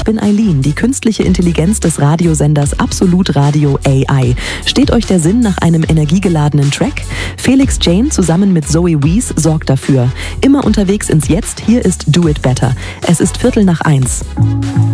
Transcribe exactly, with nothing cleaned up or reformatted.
Ich bin Eileen, die künstliche Intelligenz des Radiosenders Absolut Radio A I. Steht euch der Sinn nach einem energiegeladenen Track? Felix Jane zusammen mit Zoe Wees sorgt dafür. Immer unterwegs ins Jetzt, hier ist Do It Better. Es ist Viertel nach eins.